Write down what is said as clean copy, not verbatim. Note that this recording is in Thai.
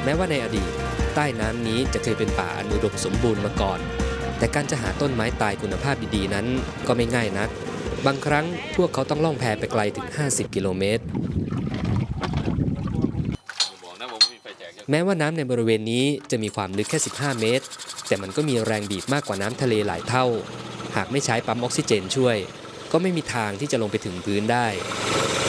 แม้ว่าในอดีตใต้น้ำนี้จะเคยเป็นป่าอันอุดมสมบูรณ์มาก่อนแต่การจะหาต้นไม้ตายคุณภาพดีๆนั้นก็ไม่ง่ายนักบางครั้งพวกเขาต้องล่องแพไปไกลถึง50 กิโลเมตรแม้ว่าน้ำในบริเวณนี้จะมีความลึกแค่15 เมตรแต่มันก็มีแรงบีบมากกว่าน้ำทะเลหลายเท่าหากไม่ใช้ปั๊มออกซิเจนช่วยก็ไม่มีทางที่จะลงไปถึงพื้นได้